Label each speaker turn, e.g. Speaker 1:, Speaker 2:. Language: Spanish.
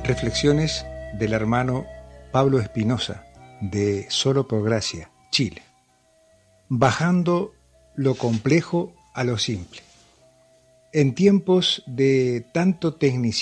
Speaker 1: Reflexiones del hermano Pablo Espinosa, de Solo por Gracia, Chile. Bajando lo complejo a lo simple. En tiempos de tanto tecnicismo,